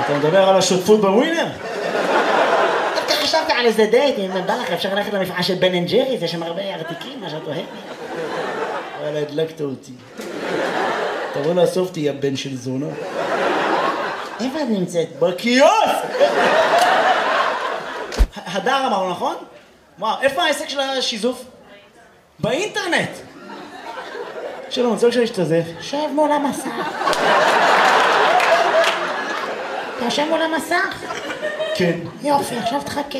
אתה מדבר על השותפות בווינר? דווקא חשבתי על איזה דייט, אם בא לך אפשר ללכת למפעל של בן אנד ג'ריס, יש שם הרבה ארתיקים, מה שאת אוהבת. וואלה, הדלקת אותי. תבוא לאסוף אותי, הבן של זונה. איפה את נמצאת? בקיוסק! הדר אמרנו, נכון? וואו, איפה העסק של השיזוף? באינטרנט! שלום, אני רוצה להשתזף. שב מול המסך. אתה יושב מול המסך? כן. יופי, עכשיו תחכה.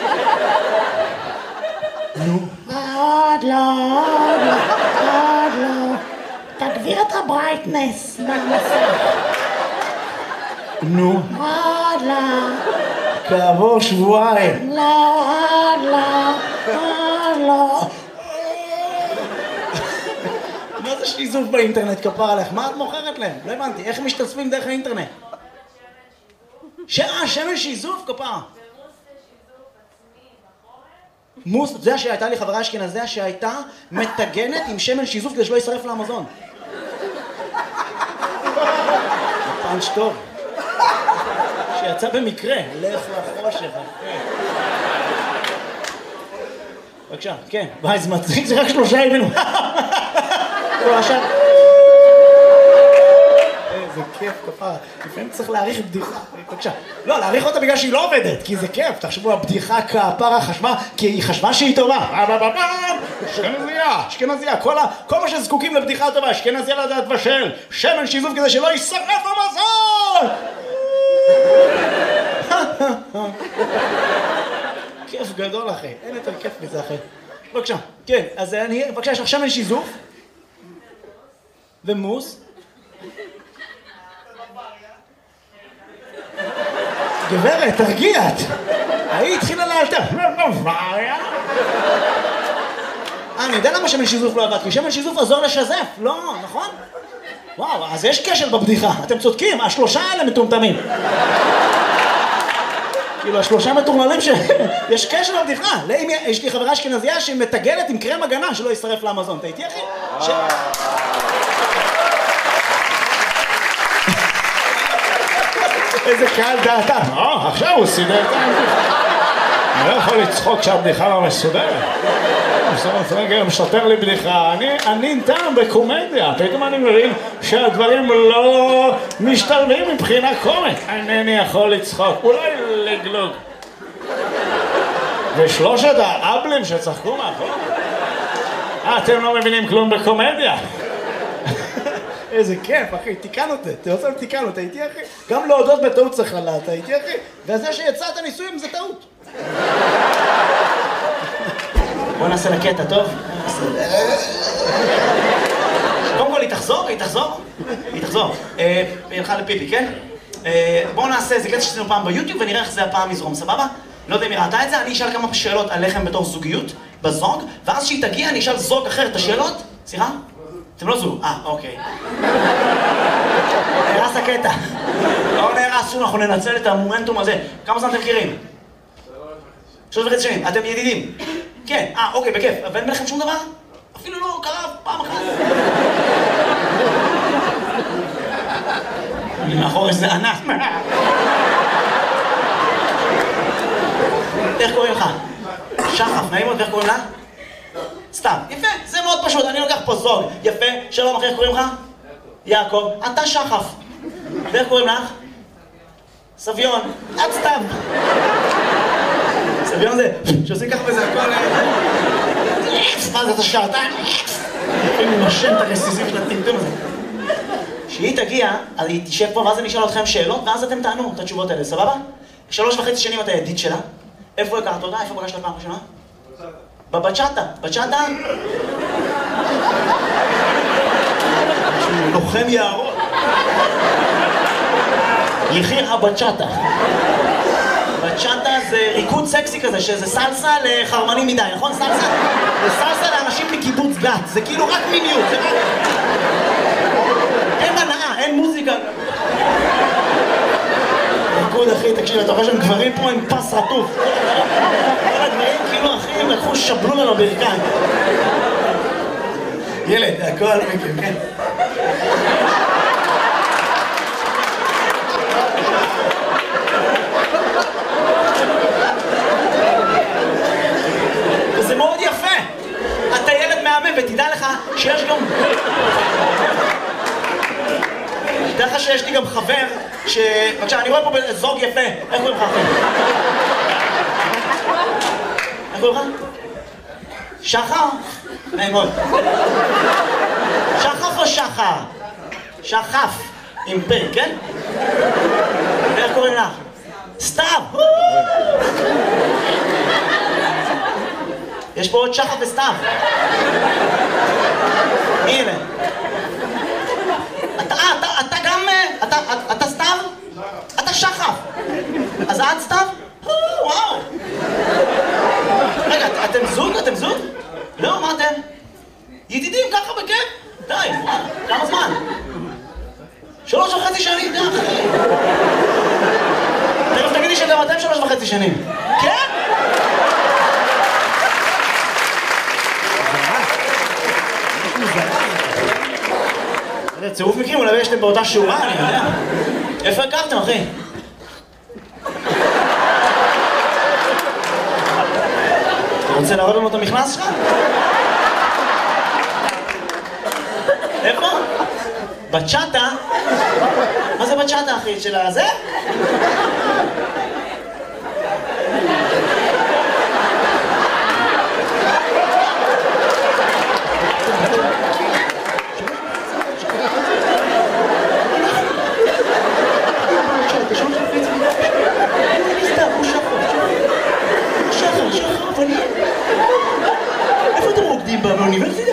נו. עוד לא, עוד לא, עוד לא. תגביר את הברייטנס במסך. נו. עוד לא. כעבור שבועיים. לא, עוד לא, עוד לא. מה זה שיזוף באינטרנט, כפר עליך? מה את מוכרת להם? לא הבנתי, איך משתתפים דרך האינטרנט? שמן שיזוף, כפר. מוס, זה שהייתה לי חברה אשכנזיה שהייתה מטגנת עם שמן שיזוף כדי שלא יישרף לאמזון. פאנץ' טוב. שיצא במקרה, לך לחושך. בבקשה, כן. וואי, זה מצחיק, זה רק 3 יבינו. לא, עכשיו... איזה כיף, כפרה. לפעמים צריך להעריך בדיחה. בבקשה. לא, להעריך אותה בגלל שהיא לא עובדת, כי זה כיף. תחשבו, הבדיחה כפרה חשבה, כי היא חשבה שהיא טובה. אשכנזיה, אשכנזיה. כל מה שזקוקים לבדיחה טובה, אשכנזיה לדעת בשל. שמן שיזוף כדי שלא יישרף המזון! כיף גדול, אחי. אין יותר כיף מזה, אחי. בבקשה. כן, אז אני... בבקשה, יש לך שמן שיזוף. ומוס. גברת, תרגיעת. ההיא התחילה לאלתר. אני יודע למה שמן שיזוף לא עבד, כי שמן שיזוף עזור לשזף. לא, נכון? וואו, אז יש קשר בבדיחה. אתם צודקים, 3 האלה מטומטמים. כאילו, 3 מטורללים יש קשר לבדיחה. יש לי חברה אשכנזיה שמטגנת עם קרם הגנה שלא יישרף לאמזון. אתה איתי, אחי? איזה קהל דעתה. עכשיו הוא סידר את הבדיחה. אני לא יכול לצחוק שהבדיחה לא מסודרת. רגע, משתר לי בדיחה. אני טעם בקומדיה. פתאום אני מבין שהדברים לא משתלבים מבחינה קומית. אינני יכול לצחוק. אולי לגלוג. ושלושת האבלים שצחקו מאחור. אתם לא מבינים כלום בקומדיה. איזה כיף, אחי, תיקן אותי, תיקן אותי, הייתי אחי. גם להודות בטעות צריך לדעת, הייתי אחי. וזה שיצאת ניסויים זה טעות. בוא נעשה לקטע, טוב? קודם כל, היא תחזור? היא תחזור. היא הלכה לפיפי, כן? בואו נעשה איזה קטע שעשינו פעם ביוטיוב ונראה איך זה הפעם יזרום, סבבה? לא יודע אם היא ראתה את זה, אני אשאל כמה שאלות עליכם בתור זוגיות, בזוג, ואז שהיא תגיע אני אשאל זוג אחר את השאלות. סליחה? אתם לא זוג. אוקיי. נהרס הקטע. לא נהרס שום, אנחנו ננצל את המומנטום הזה. כמה זמן אתם מכירים? 3.5 שנים. אתם ידידים? כן. אוקיי, בכיף. ואין ביניכם שום דבר? אפילו לא קרה פעם אחת. אני מאחור איזה ענק. איך קוראים לך? שחף, נעים עוד, ואיך קוראים לה? סתם, יפה, זה מאוד פשוט, אני לוקח פה זוג, יפה, שלום אחי, איך קוראים לך? יעקב, אתה שחף. ואיך קוראים לך? סביון, את סתם. סביון זה, שעושים ככה בזה הכל... מה זה, אתה שעתיים? אני נושם את הרסיסים של הטמטום הזה. כשהיא תגיע, אז היא תשב פה, ואז אני אשאל אתכם שאלות, ואז אתם תענו את התשובות האלה, סבבה? 3.5 שנים אתה ידיד שלה. איפה הכרת אותה? איפה פגשת פעם ראשונה? בבצ'אטה. בצ'אטה? לוחם יערות. יחיר הבצ'אטה. בצ'אטה זה ריקוד סקסי כזה, שזה סלסה לחרמנים מדי, נכון? סלסה? זה סלסה לאנשים מקיבוץ גת. זה כאילו רק מיניות, זה רק... אין מנעה, אין מוזיקה. ריקוד, אחי, תקשיב, אתה רואה שם גברים פה עם פס רטוף. כל הגברים כאילו, אחי, הם לקחו שבלו לנו ברכיים. ילד, הכל מכם, כן. יש לי גם חבר ש... בבקשה, אני רואה פה זוג יפה. איך קוראים לך אחי? איך קוראים לך? שחר? נעים מאוד. שחף או שחר? שחף. עם פה, כן? ואיך קוראים לך? סתיו! יש פה עוד שחף וסתיו. הנה. אתה גם... אתה סתיו? אתה שחף. אז את סתיו? וואו. רגע, אתם זוג? אתם זוג? לא, מה אתם? ידידים ככה בכיף? די, כמה זמן? 3.5 שנים, די אחי. תכף תגידי שגם אתם 3.5 שנים. כן? צירוף מקרים, אולי יש להם באותה שורה, אני יודע. איפה הכרתם, אחי? אתה רוצה להראות לנו את המכנס שלך? איפה? בצ'אטה? מה זה בצ'אטה, אחי? של הזה? איפה אתם רוקדים באוניברסיטה?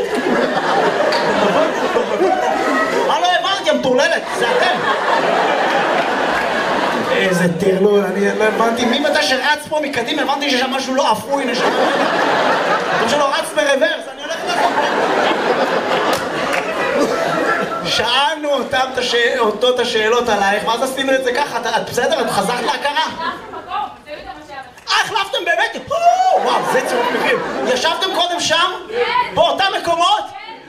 לא הבנתי, המטורללת, זה אתם. איזה טרלול, אני לא הבנתי. מי מתי שרץ פה מקדימה, הבנתי שיש שם משהו לא אפוי, נשמע. כמו שלא רץ ברוורס, אני הולך לעשות. שאלנו אותו את השאלות עלייך, ואז עשינו את זה ככה. את בסדר? את חזרת להכרה? החלפתם באמת? וואו, זה צירוף מקרים. ישבתם קודם שם? באותם מקומות?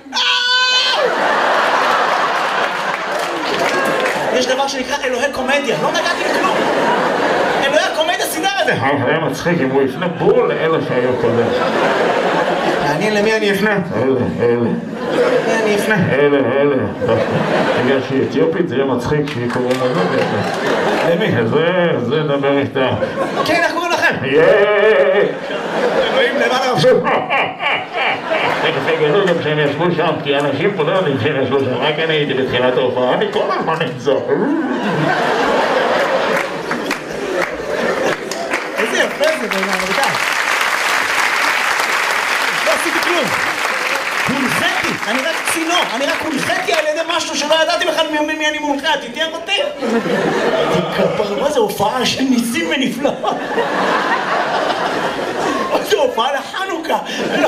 יש דבר שנקרא אלוהי קומדיה, לא נגעתי בכלום. אלוהי הקומדיה סידר את זה. היה מצחיק אם הוא יפנה בול לאלה שהיו קודם. מעניין למי אני אפנה? אלה. למי אני אפנה? אלה. בגלל שהיא אתיופית זה יהיה מצחיק שהיא קוראים לזה. למי? זה נדבר איתה. כן, איך קוראים לכם? אלוהים למעלה רבשו. תכף יגלו גם שהם ישבו שם, כי אנשים פה לא יודעים שהם ישבו שם, רק אני הייתי בתחילת ההופעה, אני כל הזמן נמצא. איזה יפה זה בעניין, רבותיי. לא עשיתי כלום. הונחיתי, אני רק צינור, אני רק הונחיתי על ידי משהו שלא ידעתי בכלל מי אני מונחה, תתייח אותי. תכפר, מה זה הופעה של ניסים ונפלאות? מה זה הופעה לחנוכה?